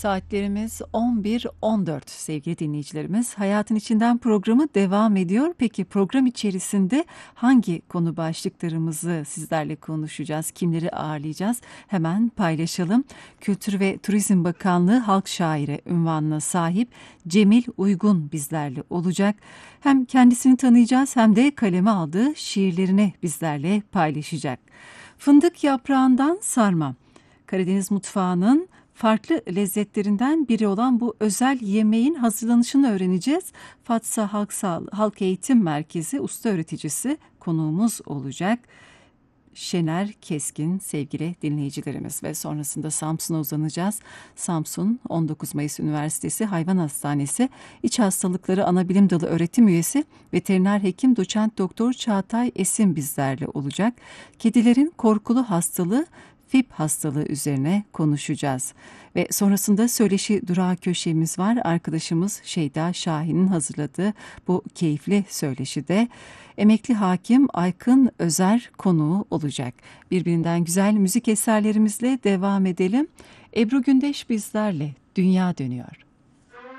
Saatlerimiz 11.14 sevgili dinleyicilerimiz. Hayatın İçinden programı devam ediyor. Peki program içerisinde hangi konu başlıklarımızı sizlerle konuşacağız? Kimleri ağırlayacağız? Hemen paylaşalım. Kültür ve Turizm Bakanlığı Halk Şairi unvanına sahip Cemil Uygun bizlerle olacak. Hem kendisini tanıyacağız hem de kaleme aldığı şiirlerini bizlerle paylaşacak. Fındık yaprağından sarma. Karadeniz mutfağının farklı lezzetlerinden biri olan bu özel yemeğin hazırlanışını öğreneceğiz. Fatsa Halk Eğitim Merkezi usta öğreticisi konuğumuz olacak. Şener Keskin sevgili dinleyicilerimiz ve sonrasında Samsun'a uzanacağız. Samsun 19 Mayıs Üniversitesi Hayvan Hastanesi İç Hastalıkları Anabilim Dalı öğretim üyesi veteriner hekim doçent doktor Çağatay Esin bizlerle olacak. Kedilerin korkulu hastalığı FİP hastalığı üzerine konuşacağız. Ve sonrasında söyleşi durağı köşemiz var. Arkadaşımız Şeyda Şahin'in hazırladığı bu keyifli söyleşide emekli hakim Aykın Özer konuğu olacak. Birbirinden güzel müzik eserlerimizle devam edelim. Ebru Gündeş bizlerle Dünya Dönüyor.